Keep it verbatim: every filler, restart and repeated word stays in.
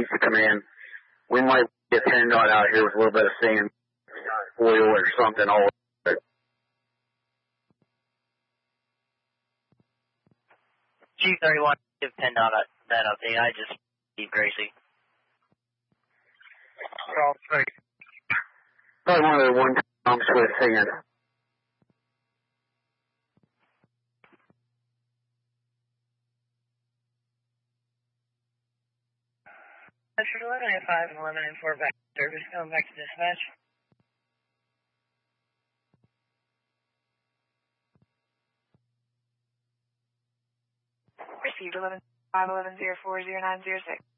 needs to come in. We might get PennDOT out here with a little bit of sand, oil or something all over it. Chief thirty-one, give PennDOT that update. I just Steve Gracie. Probably one of the one dumps with sand. Metro eleven eight five and eleven eight four back to service, going back to dispatch. Received eleven five eleven zero four zero nine zero six.